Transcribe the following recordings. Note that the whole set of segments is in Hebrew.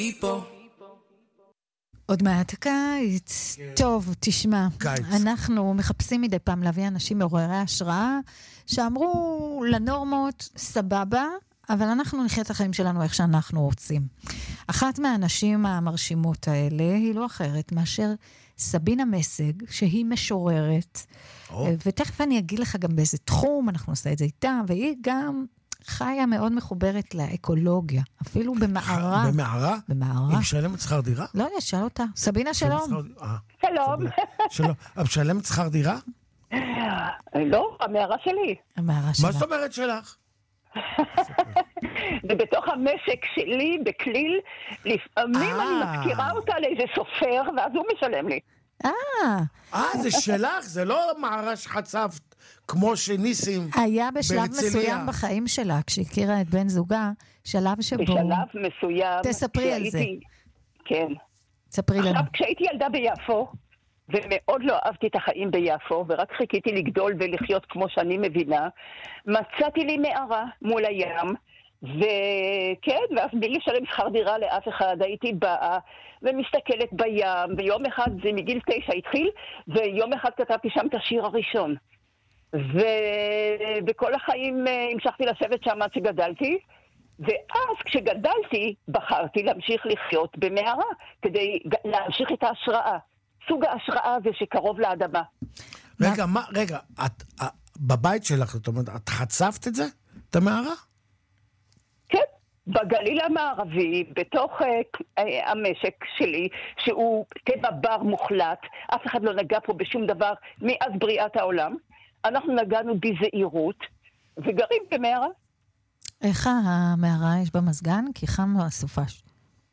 עוד מעט קיץ. טוב, תשמע, אנחנו מחפשים מדי פעם להביא אנשים מעוררי השראה, שאמרו לנורמות סבבה, אבל אנחנו נחיה את החיים שלנו איך שאנחנו רוצים. אחת מהאנשים המרשימות האלה היא לא אחרת מאשר סבינה מסג, שהיא משוררת, ותכף אני אגיד לך גם באיזה תחום, אנחנו נעשה את זה איתה, והיא גם חיה מאוד מחוברת לאקולוגיה, אפילו במערה. במערה? במערה. היא משלמת שכר דירה? לא, שאל אותה. סבינה, שלום. שלום. שלום. את משלמת שכר דירה? לא, המערה שלי. המערה שלה. מה זאת אומרת שלך? ובתוך המשק שלי, בכליל, לפעמים אני מזכירה אותה לאיזה סופר, ואז הוא משלם לי. זה שלך? זה לא מערה שחצבת כמו שניסים היה בשלב מסוים בחיים שלה, כשהכירה את בן זוגה, שלב שבו... בשלב מסוים... תספרי על זה. כן. תספרי לנו. עכשיו, כשהייתי ילדה ביפו, ומאוד לא אהבתי את החיים ביפו, ורק חיכיתי לגדול ולחיות כמו שאני מבינה, מצאתי לי מערה מול הים, וכן, ואז בלי לשלם שכר דירה לאף אחד, הייתי באה ומסתכלת בים, ויום אחד, זה מגיל 9 התחיל, ויום אחד כתבתי שם את השיר הראשון. ובכל החיים המשכתי לשבת שם עד שגדלתי, ואז כשגדלתי בחרתי להמשיך לחיות במערה, כדי להמשיך את ההשראה. סוג ההשראה הזה שקרוב לאדמה. רגע, את בבית שלך, זאת אומרת, את חצבת את זה? את המערה? כן, בגליל המערבי, בתוך המשק שלי, שהוא טבע בר מוחלט, אף אחד לא נגע פה בשום דבר מאז בריאת העולם. אנחנו נגענו בזהירות, וגרים במערה. איך המערה יש בה מזגן? כי חם בסופש.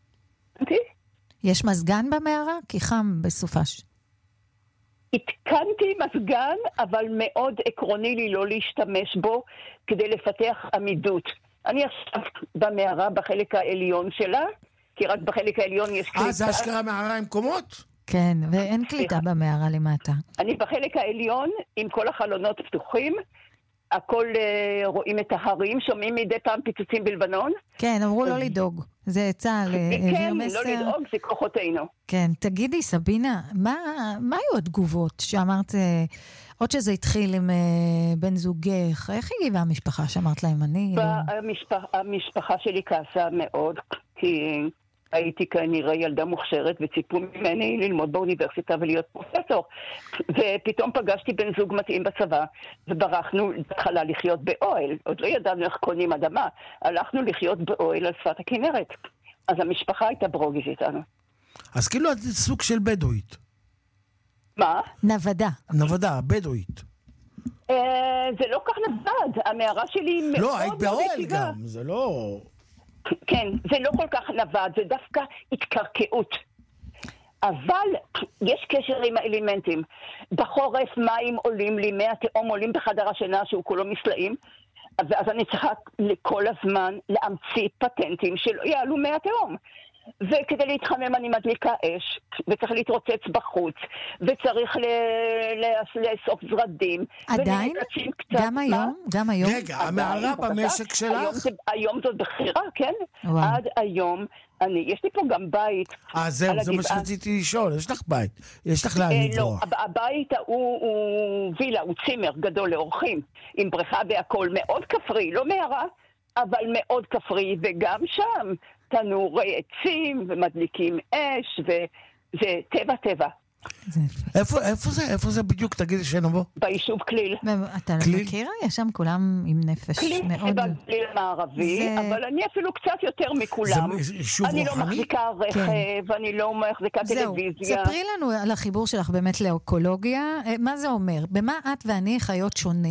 יש מזגן במערה? כי חם בסופש. התקנתי מזגן, אבל מאוד עקרוני לי לא להשתמש בו כדי לפתח עמידות. אני עכשיו במערה בחלק העליון שלה, כי רק בחלק העליון יש קליטה. זה אשכרה מערה עם קומות? כן, ואין קליטה במערה למטה. אני בחלק העליון עם כל החלונות פתוחים, הכל רואים את ההרים, שומעים מדי פעם פיצוצים בלבנון. כן, אמרו לא לדאוג. זה צהל, העביר מסר. כן, לא לדאוג, זה כוחותינו. כן, תגידי, סבינה, מה היו התגובות שאמרת, עוד שזה התחיל עם בן זוגך, איך הגיבה המשפחה שאמרת להם אני? המשפחה שלי כעסה מאוד, כי הייתי כנראה ילדה מוכשרת, וציפו ממני ללמוד באוניברסיטה ולהיות פרופסור. ופתאום פגשתי בן זוג מתאים בצבא, וברחנו בהתחלה לחיות באוהל. עוד לא ידענו איך קונים אדמה. הלכנו לחיות באוהל על שפת הכנרת. אז המשפחה הייתה ברוגז איתנו. אז כאילו את סוג של בדואית. מה? נוודה, בדואית. זה לא כך נווד. המערה שלי מאוד... לא, היית באוהל גם, זה לא... כן, זה לא כל כך נווד, זה דווקא התקרקעות. אבל יש קשר עם האלמנטים. בחורף מים עולים לי, מי התאום עולים בחדר השינה שהוא כולו מסלעים, ואז אני צריכה לכל הזמן להמציא פטנטים שלא יעלו מי התאום. וכדי להתחמם אני מדליקה אש, וצריך להתרוצץ בחוץ, וצריך לאסוף זרדים. עדיין? גם היום? רגע, המערה במשק שלך? היום זאת בחירה, כן? עד היום, יש לי פה גם בית. זהו, זה מה שרציתי לשאול, יש לך בית, יש לך לאן לברוח. לא, הבית הוא וילה, הוא צימר גדול לאורחים, עם בריכה והכל, מאוד כפרי, לא מערה, אבל מאוד כפרי, וגם שם תנורי עצים ומדליקים אש, וזה טבע. איפה זה בדיוק? תגידי שנבוא. ביישוב כליל. אתה מכירה? יש שם כולם עם נפש מאוד... כליל בגליל המערבי, אבל אני אפילו קצת יותר מכולם. זה יישוב רוחני? אני לא מחזיקה רכב, אני לא מחזיקה טלוויזיה. זהו, ספרי לנו על החיבור שלך באמת לאקולוגיה. מה זה אומר? במה את ואני חיות שונה?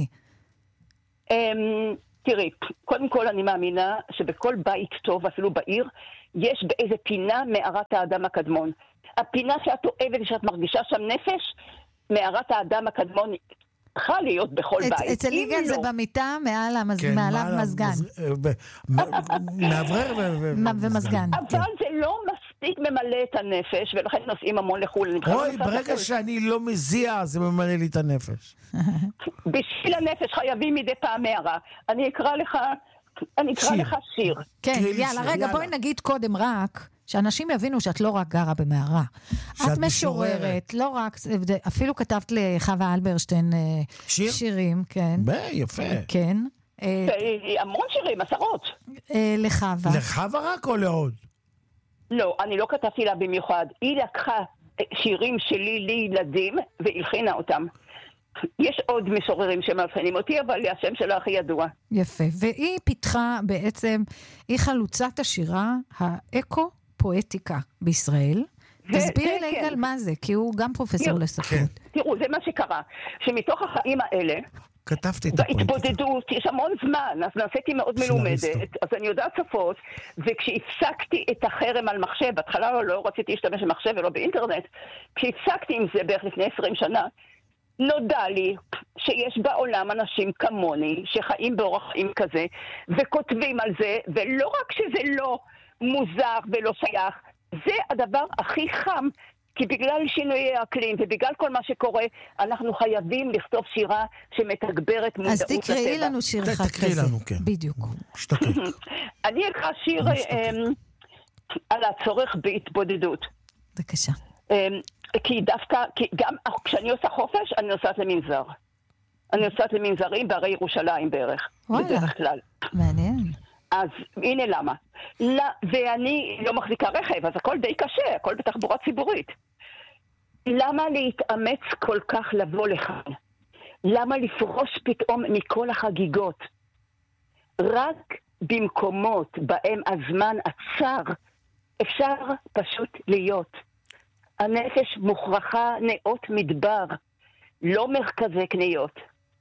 תראי, קודם כל אני מאמינה שבכל בית טוב, אפילו בעיר, יש באיזה פינה מערת האדם הקדמון. הפינה שאת אוהבת ושאת מרגישה שם נפש, מערת האדם הקדמון צריכה להיות בכל בית. אצל ליגל זה במיטה מעליו מזגן. מעברר ומזגן. אבל זה לא מספיק ממלא את הנפש, ולכן נוסעים המון לחול. אוי, ברגע שאני לא מזיע, זה ממלא לי את הנפש. בשביל הנפש חייבים מדי פעם מערה. אני אקרא לך שיר. כן, יאללה, רגע, בואי נגיד קודם רק שאנשים יבינו שאת לא רק גרה במערה. את משוררת, לא רק, אפילו כתבת לחווה אלברשטיין שירים, כן. יפה. כן. המון שירים, עשרות. לחווה. לחווה רק או לעוד? לא, אני לא כתבתי לה במיוחד. היא לקחה שירים שלי לילדים והלחינה אותם. יש עוד משוררים שמלחינים אותי, אבל השם שלה הכי ידוע. יפה. והיא פיתחה בעצם, היא חלוצת השירה האקו-פואטיקה בישראל. תסבירי ליגאל מה זה, כי הוא גם פרופסור לספרות. תראו, זה מה שקרה. שמתוך החיים האלה, כתבתי את הפואטיקה. בהתבודדות, יש המון זמן, אז נעשיתי מאוד מלומדת, אז אני יודעת שפות, וכשהפסקתי את החרם על מחשב, בהתחלה לא רציתי להשתמש במחשב ולא באינטרנט, כשהפסקתי עם זה בערך לפני 20 שנה, נודע לי שיש בעולם אנשים כמוני שחיים באורח חיים כזה וכותבים על זה, ולא רק שזה לא מוזר ולא שייך, זה הדבר הכי חם, כי בגלל שינויי האקלים ובגלל כל מה שקורה, אנחנו חייבים לכתוב שירה שמתגברת מודעות לטבע. אז תקראי לנו שיר אחד כזה. תקראי לנו, כן. בדיוק. שתקי. אני אקרא שיר על הצורך בהתבודדות. בבקשה. כי דווקא, גם כשאני עושה חופש, אני נוסעת למנזר. אני נוסעת למנזרים בערי ירושלים בערך. בדרך כלל. מעניין. אז הנה למה. ואני לא מחזיקה רכב, אז הכל די קשה, הכל בתחבורה ציבורית. למה להתאמץ כל כך לבוא לכאן? למה לפרוש פתאום מכל החגיגות? רק במקומות בהם הזמן עצר, אפשר פשוט להיות. הנפש מוכרחה נאות מדבר, לא מרכזי קניות.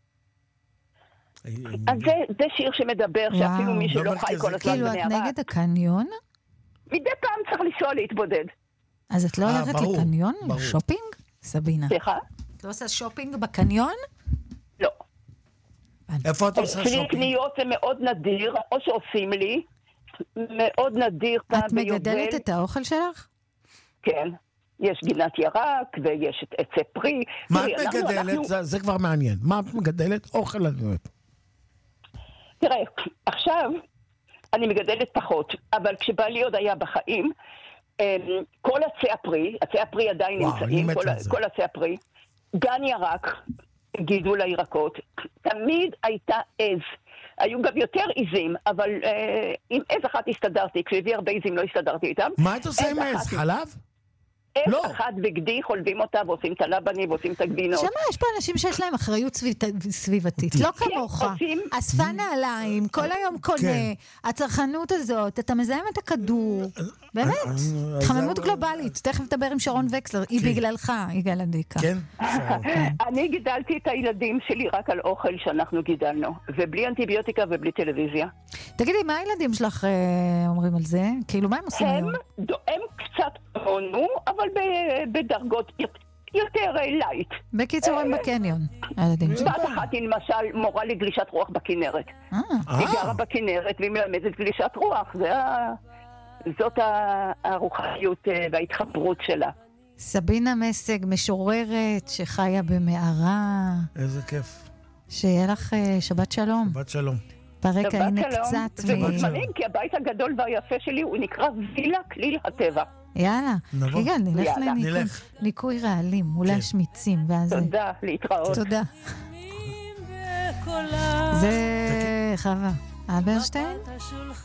אז זה שיר שמדבר שאפילו מי שלא חי כל הזמן במערה. כאילו את נגד הקניון? מדי פעם צריך לנסוע להתבודד. אז את לא הולכת לקניון? שופינג? סבינה. סליחה? את לא עושה שופינג בקניון? לא. איפה את עושה שופינג? קניות זה מאוד נדיר, או שעושים לי, מאוד נדיר פעם ביובל. את מגדלת את האוכל שלך? כן. יש גינת ירק ויש את עצי פרי. מה את מגדלת? זה כבר מעניין. מה את מגדלת? אוכל אני אוהב. תראה, עכשיו אני מגדלת פחות, אבל כשבא לי עוד היה בחיים, כל עצי הפרי עדיין נמצאים, כל עצי הפרי, גן ירק, גידול הירקות, תמיד הייתה עז. היו גם יותר עזים, אבל עם עז אחת הסתדרתי, כשהביא הרבה עזים לא הסתדרתי איתם. מה את עושה עם עז? חלב? עז אחת בגדי, חולבים אותה ועושים את הלבנים ועושים את הגבינות. שמה, יש פה אנשים שיש להם אחריות סביבתית, לא כמוך. אספה נעליים, כל היום קונה, הצרכנות הזאת, אתה מזהם את הכדור. באמת, חממות גלובלית. תכף תדבר עם שרון וקסלר, היא בגללך, יגאל עדיקה. כן? אני גידלתי את הילדים שלי רק על אוכל שאנחנו גידלנו, ובלי אנטיביוטיקה ובלי טלוויזיה. תגידי, מה הילדים שלך אומרים על זה? כאילו, מה הם עושים היום? הם קצת עונו, אבל בדרגות יותר לייט. בקיצור, הם בקניון, הילדים שלך. בת אחת היא למשל מורה לגלישת רוח בכנרת. היא גרה בכנרת והיא מלמדת גלישת רוח. זאת הרוחניות וההתחברות שלה. סבינה מסג, משוררת שחיה במערה. איזה כיף. שיהיה לך שבת שלום. שבת שלום. ברקע הנה קצת זה מדהים, כי הבית הגדול והיפה שלי הוא נקרא וילה כליל הטבע. יאללה, יגאל, נלך לניקוי רעלים, מול השמיצים. תודה, להתראות. תודה. זה חווה אלברשטיין.